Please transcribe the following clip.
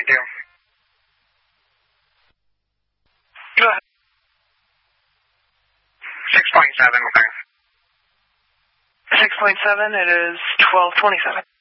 Thank you. Go ahead. 6.7, okay. 6.7, it is 12:27.